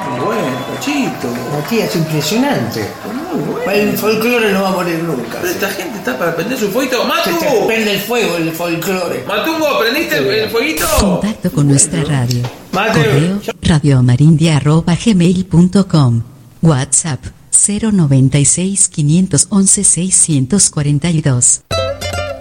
Muy bueno, Pochito. Matías, es impresionante. Muy bueno. El folclore no va a morir nunca. Pero esta gente está para prender su fueguito. ¡Matu! Se te prende el fuego, el folclore. Matungo, ¿prendiste el fueguito? Contacto con nuestra radio. Mateo. Correo radiomarindia@gmail.com. WhatsApp 096 511 642.